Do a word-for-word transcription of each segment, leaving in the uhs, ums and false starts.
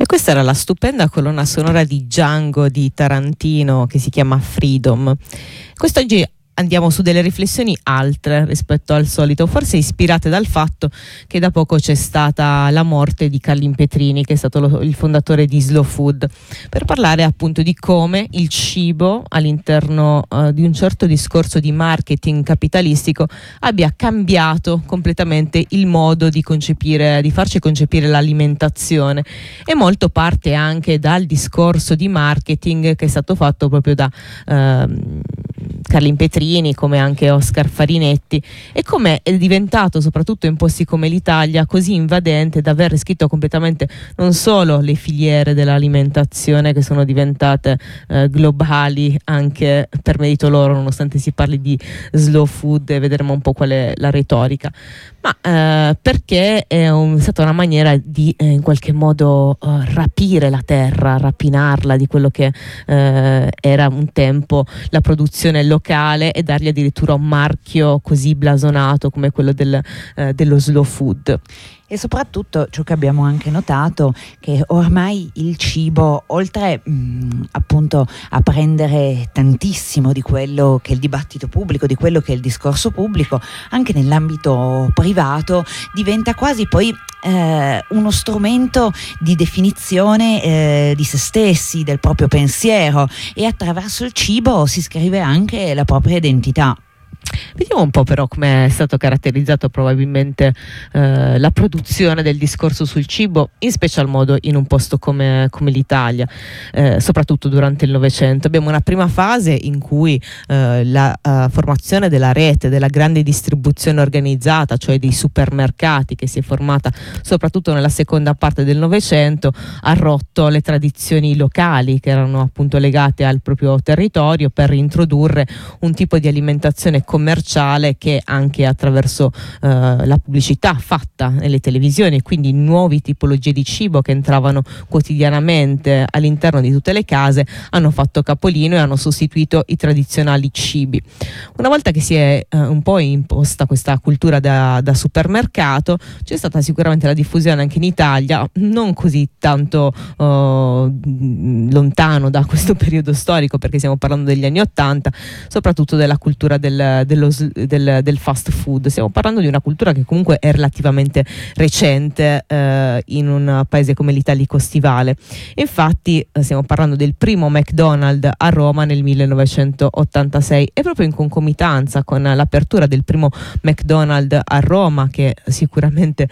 E questa era la stupenda colonna sonora di Django di Tarantino, che si chiama Freedom. Quest'oggi andiamo su delle riflessioni altre rispetto al solito, forse ispirate dal fatto che da poco c'è stata la morte di Carlo Impetrini, che è stato lo, il fondatore di Slow Food, per parlare appunto di come il cibo all'interno uh, di un certo discorso di marketing capitalistico abbia cambiato completamente il modo di concepire, di farci concepire l'alimentazione, e molto parte anche dal discorso di marketing che è stato fatto proprio da uh, Carlo Impetrini, come anche Oscar Farinetti, e come è diventato, soprattutto in posti come l'Italia, così invadente da aver riscritto completamente non solo le filiere dell'alimentazione, che sono diventate eh, globali anche per merito loro, nonostante si parli di slow food, e vedremo un po' qual è la retorica, ma eh, perché è, un, è stata una maniera di eh, in qualche modo eh, rapire la terra, rapinarla di quello che eh, era un tempo la produzione locale, e dargli addirittura un marchio così blasonato come quello del, eh, dello slow food. E soprattutto ciò che abbiamo anche notato, che ormai il cibo, oltre mh, appunto a prendere tantissimo di quello che è il dibattito pubblico, di quello che è il discorso pubblico, anche nell'ambito privato diventa quasi poi eh, uno strumento di definizione eh, di se stessi, del proprio pensiero, e attraverso il cibo si scrive anche la propria identità. Vediamo un po' però come è stato caratterizzato probabilmente eh, la produzione del discorso sul cibo, in special modo in un posto come, come l'Italia, eh, soprattutto durante il Novecento. Abbiamo una prima fase in cui eh, la uh, formazione della rete, della grande distribuzione organizzata, cioè dei supermercati, che si è formata soprattutto nella seconda parte del Novecento, ha rotto le tradizioni locali che erano appunto legate al proprio territorio, per introdurre un tipo di alimentazione commerciale che anche attraverso eh, la pubblicità fatta nelle televisioni, quindi nuove tipologie di cibo che entravano quotidianamente all'interno di tutte le case, hanno fatto capolino e hanno sostituito i tradizionali cibi. Una volta che si è eh, un po' imposta questa cultura da, da supermercato, c'è stata sicuramente la diffusione anche in Italia, non così tanto eh, lontano da questo periodo storico, perché stiamo parlando degli anni Ottanta, soprattutto della cultura del Dello, del, del fast food. Stiamo parlando di una cultura che comunque è relativamente recente eh, in un paese come l'Italia stivale. Infatti eh, stiamo parlando del primo McDonald's a Roma nel millenovecentottantasei, e proprio in concomitanza con l'apertura del primo McDonald's a Roma, che sicuramente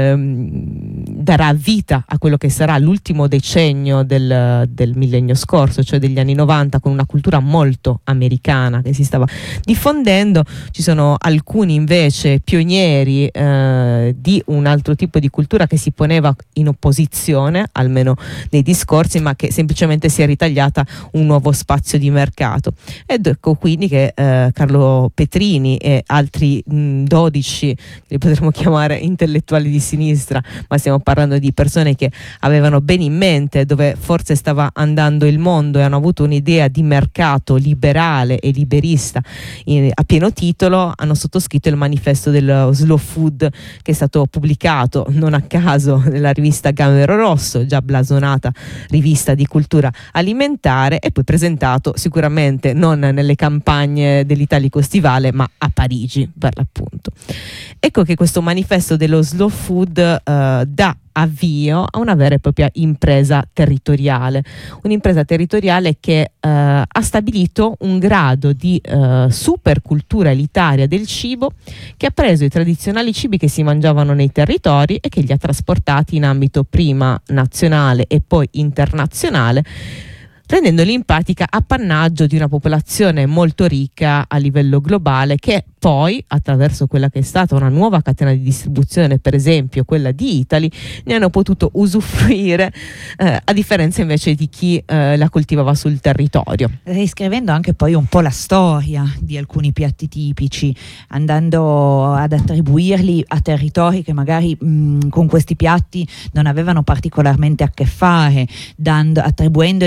ehm, darà vita a quello che sarà l'ultimo decennio del, del millennio scorso, cioè degli anni novanta, con una cultura molto americana che si stava diffondendo. Ci sono alcuni invece pionieri eh, di un altro tipo di cultura che si poneva in opposizione, almeno nei discorsi, ma che semplicemente si è ritagliata un nuovo spazio di mercato. Ed ecco quindi che eh, Carlo Petrini e altri mh, dodici, li potremmo chiamare intellettuali di sinistra, ma stiamo parlando di persone che avevano bene in mente dove forse stava andando il mondo, e hanno avuto un'idea di mercato liberale e liberista in, a pieno titolo, hanno sottoscritto il manifesto dello slow food, che è stato pubblicato non a caso nella rivista Gamero Rosso, già blasonata rivista di cultura alimentare, e poi presentato sicuramente non nelle campagne dell'Italico stivale, ma a Parigi per l'appunto. Ecco che questo manifesto dello slow food eh, dà avvio a una vera e propria impresa territoriale, un'impresa territoriale che eh, ha stabilito un grado di eh, supercultura elitaria del cibo, che ha preso i tradizionali cibi che si mangiavano nei territori e che li ha trasportati in ambito prima nazionale e poi internazionale, rendendoli in pratica appannaggio di una popolazione molto ricca a livello globale, che poi, attraverso quella che è stata una nuova catena di distribuzione, per esempio quella di Eataly, ne hanno potuto usufruire, eh, a differenza invece di chi eh, la coltivava sul territorio. Riscrivendo anche poi un po' la storia di alcuni piatti tipici, andando ad attribuirli a territori che magari mh, con questi piatti non avevano particolarmente a che fare, dando, attribuendoli ad interessi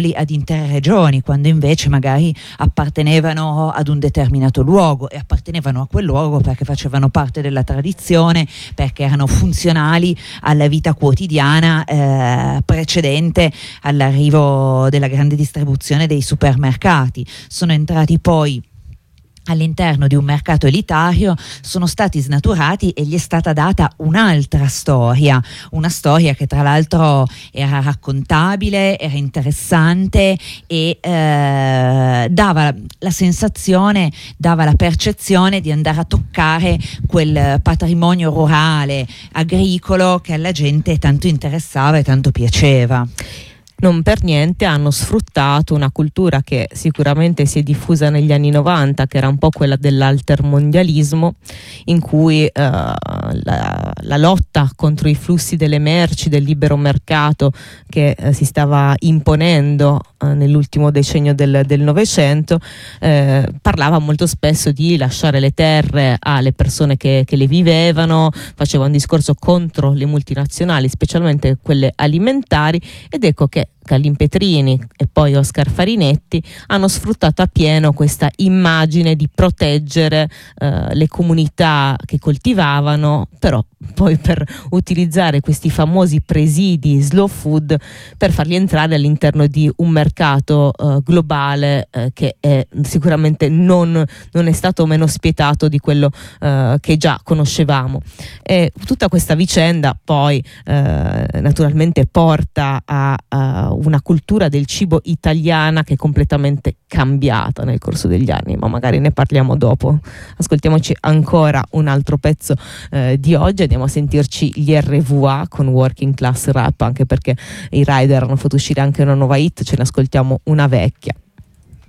intere regioni, quando invece magari appartenevano ad un determinato luogo, e appartenevano a quel luogo perché facevano parte della tradizione, perché erano funzionali alla vita quotidiana eh, precedente all'arrivo della grande distribuzione dei supermercati. Sono entrati poi all'interno di un mercato elitario, sono stati snaturati e gli è stata data un'altra storia, una storia che tra l'altro era raccontabile, era interessante e eh, dava la sensazione, dava la percezione di andare a toccare quel patrimonio rurale, agricolo che alla gente tanto interessava e tanto piaceva. Non per niente hanno sfruttato una cultura che sicuramente si è diffusa negli anni novanta, che era un po' quella dell'altermondialismo, in cui eh, la, la lotta contro i flussi delle merci, del libero mercato che eh, si stava imponendo eh, nell'ultimo decennio del, del Novecento, eh, parlava molto spesso di lasciare le terre alle persone che, che le vivevano, faceva un discorso contro le multinazionali, specialmente quelle alimentari, ed ecco che Callin Petrini e poi Oscar Farinetti hanno sfruttato appieno questa immagine di proteggere eh, le comunità che coltivavano, però poi per utilizzare questi famosi presidi slow food per farli entrare all'interno di un mercato eh, globale eh, che è sicuramente non, non è stato meno spietato di quello eh, che già conoscevamo. E tutta questa vicenda poi eh, naturalmente porta a, a una cultura del cibo italiana che è completamente cambiata nel corso degli anni, ma magari ne parliamo dopo. Ascoltiamoci ancora un altro pezzo eh, di oggi, andiamo a sentirci gli R V A con Working Class Rap, anche perché i Rider hanno fatto uscire anche una nuova hit, ce ne ascoltiamo una vecchia.